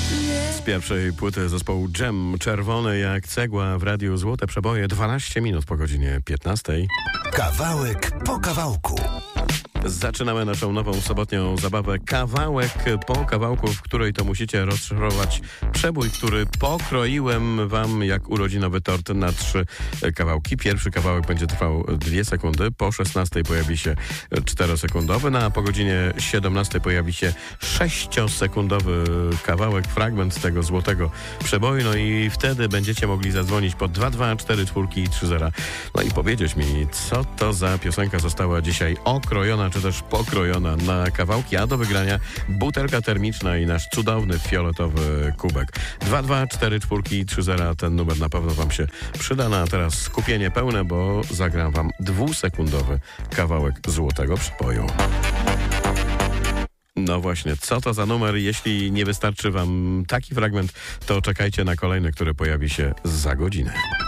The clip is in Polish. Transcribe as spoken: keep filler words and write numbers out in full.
Z pierwszej płyty zespołu Dżem, Czerwony jak cegła w radiu Złote Przeboje, dwanaście minut po godzinie piętnastej. Kawałek po kawałku. Zaczynamy naszą nową sobotnią zabawę kawałek po kawałku, w której to musicie rozszyfrować przebój, który pokroiłem wam jak urodzinowy tort na trzy kawałki. Pierwszy kawałek będzie trwał dwie sekundy, po szesnastej pojawi się czterosekundowy, no a po godzinie siedemnastej pojawi się sześciosekundowy kawałek, fragment tego złotego przeboju, no i wtedy będziecie mogli zadzwonić pod dwa dwa cztery cztery i trzy zero, no i powiedzieć mi, co to za piosenka została dzisiaj okrojona, czy też pokrojona na kawałki, a do wygrania butelka termiczna i nasz cudowny fioletowy kubek. dwa dwa cztery cztery i trzy zero, ten numer na pewno wam się przyda, no a teraz skupienie pełne, bo zagram wam dwusekundowy kawałek złotego przeboju. No właśnie, co to za numer? Jeśli nie wystarczy wam taki fragment, to czekajcie na kolejny, który pojawi się za godzinę.